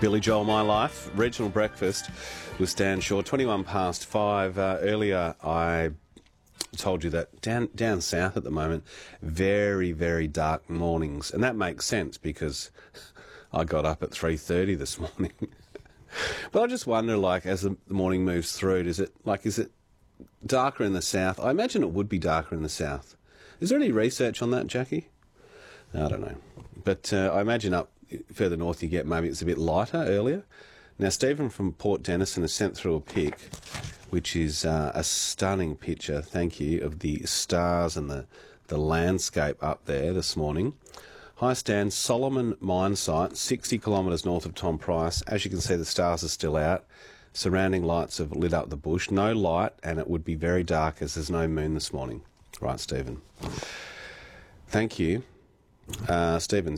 Billy Joel, My Life, regional breakfast with Stan Shaw, 21 past 5. Earlier I told you that down south at the moment, very, very dark mornings. And that makes sense because I got up at 3:30 this morning. But I just wonder, like, as the morning moves through, is it darker in the south? I imagine it would be darker in the south. Is there any research on that, Jackie? I don't know. But I imagine up further north you get maybe it's a bit lighter earlier. Now, Stephen from Port Denison has sent through a pic, which is a stunning picture, thank you, of the stars and the landscape up there this morning. Hi Stan, Solomon mine site, 60 kilometres north of Tom Price. As you can see, the stars are still out. Surrounding lights have lit up the bush. No light, and it would be very dark as there's no moon this morning. Right, Stephen. Thank you. Stephen,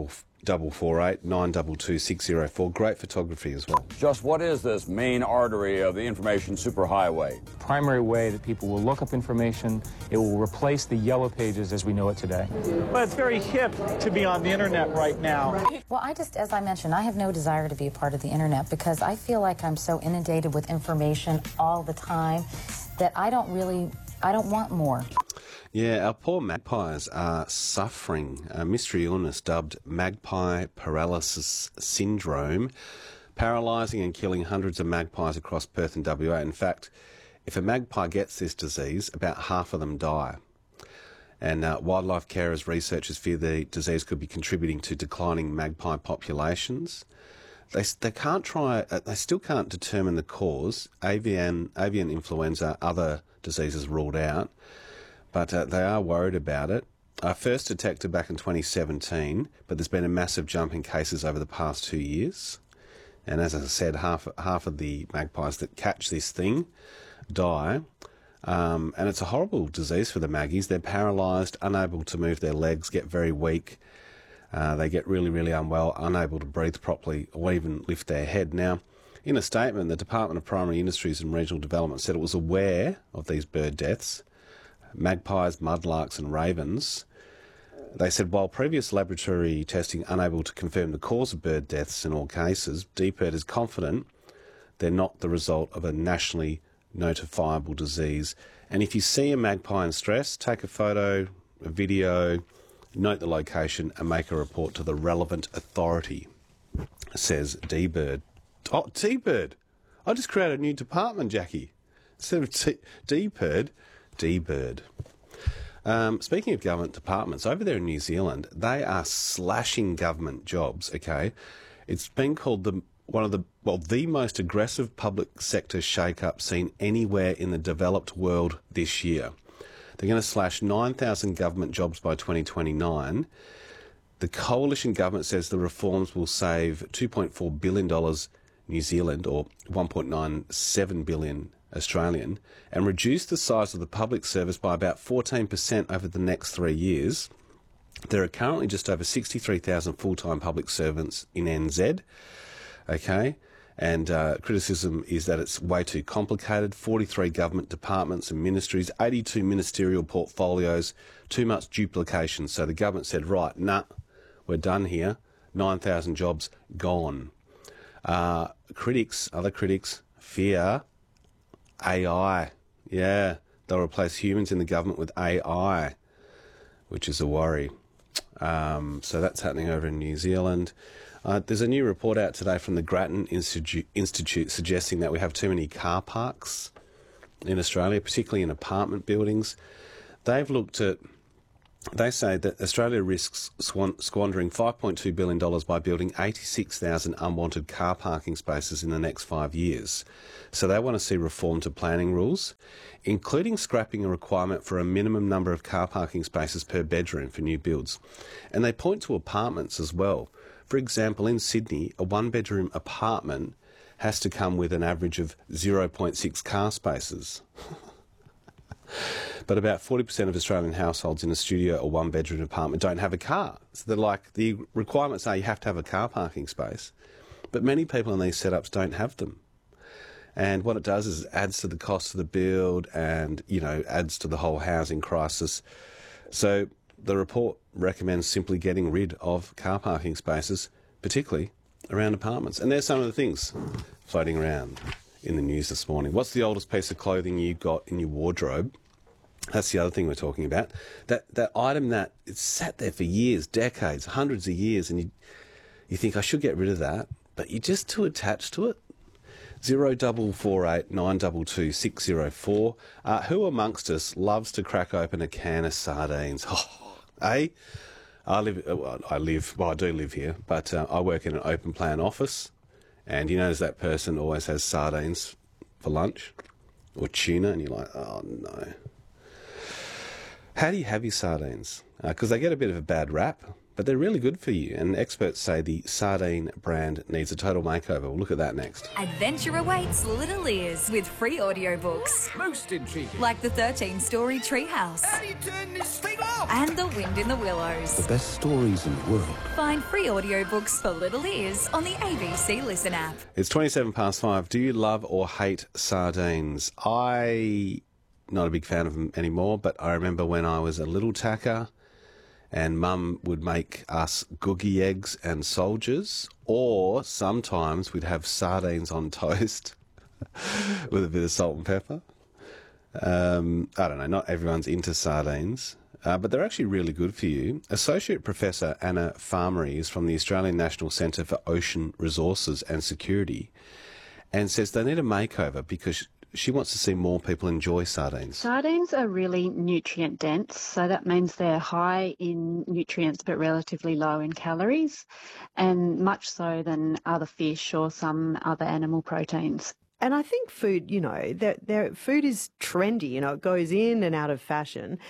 0448 922 604. Great photography as well. Just what is this main artery of the information superhighway? The primary way that people will look up information, it will replace the yellow pages as we know it today. Well, it's very hip to be on the internet right now. Well, as I mentioned, I have no desire to be a part of the internet because I feel like I'm so inundated with information all the time that I don't want more. Yeah, our poor magpies are suffering a mystery illness dubbed magpie paralysis syndrome, paralysing and killing hundreds of magpies across Perth and WA. In fact, if a magpie gets this disease, about half of them die. And wildlife carers, researchers fear the disease could be contributing to declining magpie populations. They still can't determine the cause. Avian influenza, other diseases ruled out. But they are worried about it. First detected back in 2017, but there's been a massive jump in cases over the past 2 years. And as I said, half of the magpies that catch this thing die. And it's a horrible disease for the maggies. They're paralysed, unable to move their legs, get very weak. They get really, really unwell, unable to breathe properly or even lift their head. Now, in a statement, the Department of Primary Industries and Regional Development said it was aware of these bird deaths. Magpies, mudlarks and ravens. They said while previous laboratory testing unable to confirm the cause of bird deaths in all cases, DPIRD is confident they're not the result of a nationally notifiable disease. And if you see a magpie in stress, take a photo, a video, note the location and make a report to the relevant authority, says DBIRD. Oh, T-Bird. I just created a new department, Jackie. Instead of DPIRD, D-Bird. Speaking of government departments, over there in New Zealand, they are slashing government jobs, okay? It's been called the most aggressive public sector shake-up seen anywhere in the developed world this year. They're going to slash 9,000 government jobs by 2029. The coalition government says the reforms will save $2.4 billion New Zealand, or 1.97 billion Australian, and reduce the size of the public service by about 14% over the next 3 years. There are currently just over 63,000 full-time public servants in NZ, okay, and criticism is that it's way too complicated, 43 government departments and ministries, 82 ministerial portfolios, too much duplication. So the government said, right, we're done here, 9,000 jobs gone. Other critics fear AI. Yeah, they'll replace humans in the government with AI, which is a worry. So that's happening over in New Zealand. There's a new report out today from the Grattan Institute suggesting that we have too many car parks in Australia, particularly in apartment buildings. They say that Australia risks squandering $5.2 billion by building 86,000 unwanted car parking spaces in the next 5 years. So they want to see reform to planning rules, including scrapping a requirement for a minimum number of car parking spaces per bedroom for new builds. And they point to apartments as well. For example, in Sydney, a one-bedroom apartment has to come with an average of 0.6 car spaces. But about 40% of Australian households in a studio or one-bedroom apartment don't have a car. So the requirements are you have to have a car parking space. But many people in these setups don't have them. And what it does is it adds to the cost of the build and, adds to the whole housing crisis. So the report recommends simply getting rid of car parking spaces, particularly around apartments. And there's some of the things floating around in the news this morning. What's the oldest piece of clothing you got in your wardrobe? That's the other thing we're talking about. That item that it's sat there for years, decades, hundreds of years, and you think, I should get rid of that, but you're just too attached to it. 0448 922 604. Who amongst us loves to crack open a can of sardines? I do live here, but I work in an open plan office, and you notice that person always has sardines for lunch or tuna, and you're like, oh no. How do you have your sardines? Because they get a bit of a bad rap, but they're really good for you, and experts say the sardine brand needs a total makeover. We'll look at that next. Adventure awaits Little Ears with free audiobooks. Most intriguing. Like the 13-story Treehouse. How do you turn this thing off? And The Wind in the Willows. The best stories in the world. Find free audiobooks for Little Ears on the ABC Listen app. It's 5:27. Do you love or hate sardines? Not a big fan of them anymore, but I remember when I was a little tacker and Mum would make us googie eggs and soldiers, or sometimes we'd have sardines on toast with a bit of salt and pepper. I don't know, not everyone's into sardines, but they're actually really good for you. Associate Professor Anna Farmery is from the Australian National Centre for Ocean Resources and Security and says they need a makeover because she wants to see more people enjoy sardines. Sardines are really nutrient dense, so that means they're high in nutrients but relatively low in calories, and much so than other fish or some other animal proteins. And I think food, their food is trendy. It goes in and out of fashion.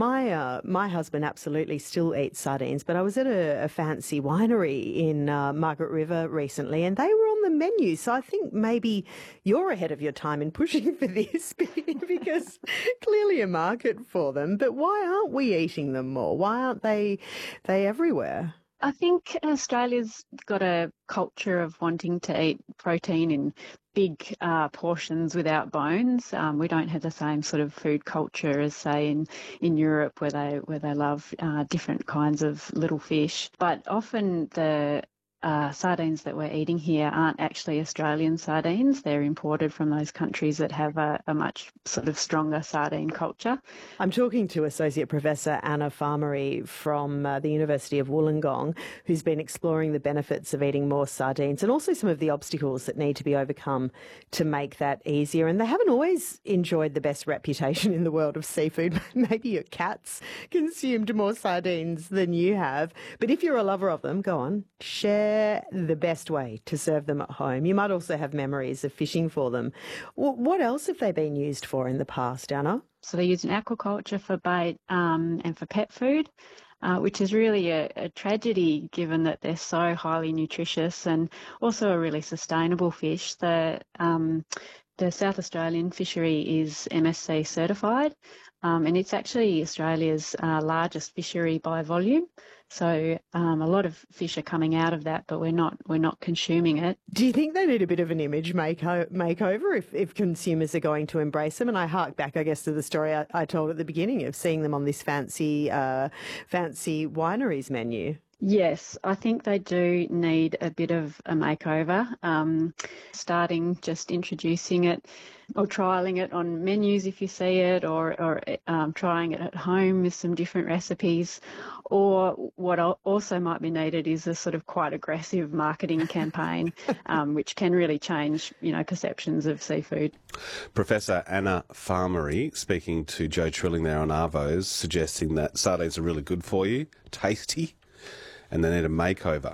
My husband absolutely still eats sardines, but I was at a fancy winery in Margaret River recently, and they were on the menu. So I think maybe you're ahead of your time in pushing for this because clearly a market for them. But why aren't we eating them more? Why aren't they everywhere? I think Australia's got a culture of wanting to eat protein in big portions without bones. We don't have the same sort of food culture as, say, in Europe, where they love different kinds of little fish. But often the sardines that we're eating here aren't actually Australian sardines. They're imported from those countries that have a much sort of stronger sardine culture. I'm talking to Associate Professor Anna Farmery from the University of Wollongong, who's been exploring the benefits of eating more sardines and also some of the obstacles that need to be overcome to make that easier. And they haven't always enjoyed the best reputation in the world of seafood. Maybe your cat's consumed more sardines than you have. But if you're a lover of them, go on, share the best way to serve them at home. You might also have memories of fishing for them. What else have they been used for in the past, Anna? So they're used in aquaculture for bait and for pet food, which is really a tragedy given that they're so highly nutritious and also a really sustainable fish. The South Australian fishery is MSC certified, and it's actually Australia's largest fishery by volume. So a lot of fish are coming out of that, but we're not consuming it. Do you think they need a bit of an image makeover if consumers are going to embrace them? And I hark back, I guess, to the story I told at the beginning of seeing them on this fancy wineries menu. Yes, I think they do need a bit of a makeover, starting just introducing it or trialling it on menus if you see it, or trying it at home with some different recipes. Or what also might be needed is a sort of quite aggressive marketing campaign, which can really change, perceptions of seafood. Professor Anna Farmery, speaking to Joe Trilling there on Arvos, suggesting that sardines are really good for you, tasty, and they need a makeover.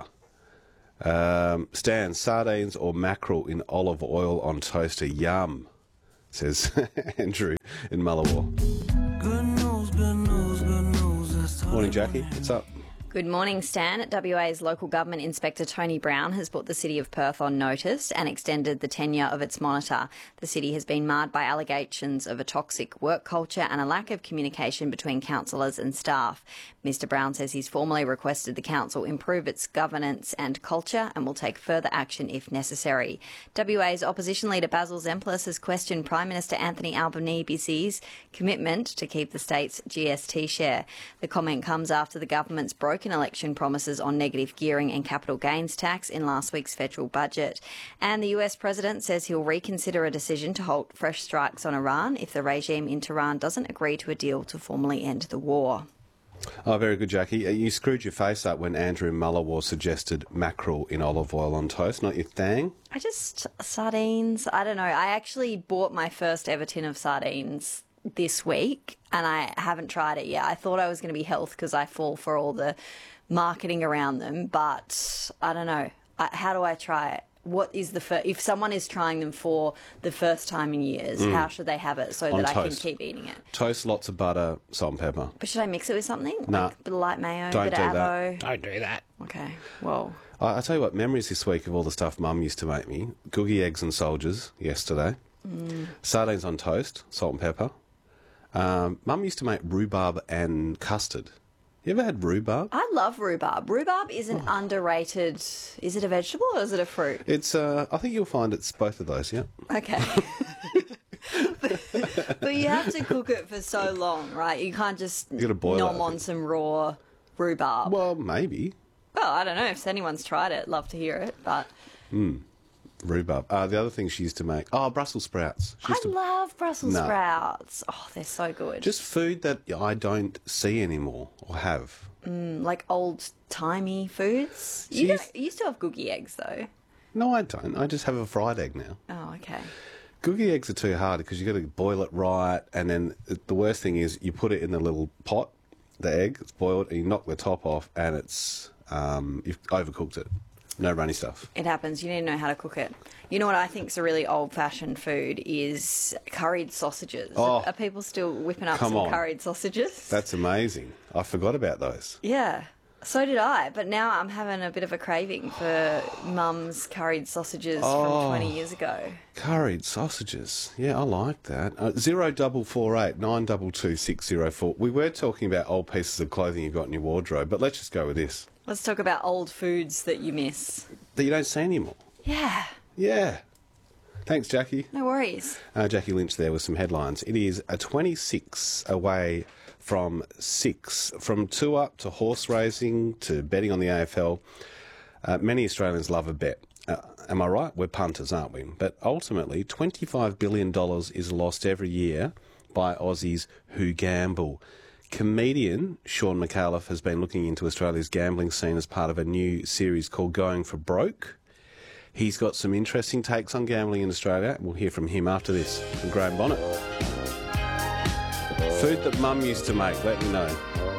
Stan, sardines or mackerel in olive oil on toaster, yum, says Andrew in Mullawar. Good news, good news, good news. Morning, Jackie. What's up? Good morning, Stan. WA's local government inspector Tony Brown has put the City of Perth on notice and extended the tenure of its monitor. The city has been marred by allegations of a toxic work culture and a lack of communication between councillors and staff. Mr Brown says he's formally requested the council improve its governance and culture and will take further action if necessary. WA's opposition leader Basil Zemplis has questioned Prime Minister Anthony Albanese's commitment to keep the state's GST share. The comment comes after the government's broken broken election promises on negative gearing and capital gains tax in last week's federal budget. And the US president says he'll reconsider a decision to halt fresh strikes on Iran if the regime in Tehran doesn't agree to a deal to formally end the war. Oh, very good, Jackie. You screwed your face up when Andrew Mullawar suggested mackerel in olive oil on toast. Not your thing? Sardines, I don't know. I actually bought my first ever tin of sardines this week and I haven't tried it yet. I thought I was going to be health because I fall for all the marketing around them, but I don't know. How do I try it? What is if someone is trying them for the first time in years, how should they have it so on that toast. I can keep eating it? Toast, lots of butter, salt and pepper. But should I mix it with something? Nah. Like a bit of light mayo, Don't bit of do avo? that. Don't do that. Okay, well. I tell you what, memories this week of all the stuff Mum used to make me. Googie eggs and soldiers yesterday. Sardines on toast, salt and pepper. Mum used to make rhubarb and custard. You ever had rhubarb? I love rhubarb. Rhubarb is an underrated... Is it a vegetable or is it a fruit? It's. I think you'll find it's both of those, yeah. Okay. but you have to cook it for so long, right? You can't just You gotta boil nom it, I on think. some raw rhubarb. Well, maybe. Well, I don't know. If anyone's tried it, love to hear it, but... Rhubarb. The other thing she used to make... Oh, Brussels sprouts. She I used to- love Brussels No. sprouts. Oh, they're so good. Just food that I don't see anymore or have. like old-timey foods. So You used to have googie eggs, though. No, I don't. I just have a fried egg now. Oh, okay. Googie eggs are too hard because you've got to boil it right, and then the worst thing is you put it in the little pot, the egg, it's boiled, and you knock the top off, and it's you've overcooked it. No runny stuff. It happens. You need to know how to cook it. You know what I think is a really old-fashioned food is curried sausages. Oh, Are people still whipping up come some on. curried sausages? That's amazing. I forgot about those. Yeah. So did I, but now I'm having a bit of a craving for Mum's curried sausages from 20 years ago. Curried sausages. Yeah, I like that. 0448 922 604. We were talking about old pieces of clothing you've got in your wardrobe, but let's just go with this. Let's talk about old foods that you miss. That you don't see anymore. Yeah, Yeah. Thanks, Jackie. no worries. Jackie Lynch there with some headlines. It is a 26 away from 6. From tour to horse racing to betting on the AFL, many Australians love a bet. Am I right? We're punters, aren't we? But ultimately, $25 billion is lost every year by Aussies who gamble. Comedian Sean McAuliffe has been looking into Australia's gambling scene as part of a new series called Going for Broke. He's got some interesting takes on gambling in Australia. We'll hear from him after this from Graham Bonnet. Food that Mum used to make, let me know.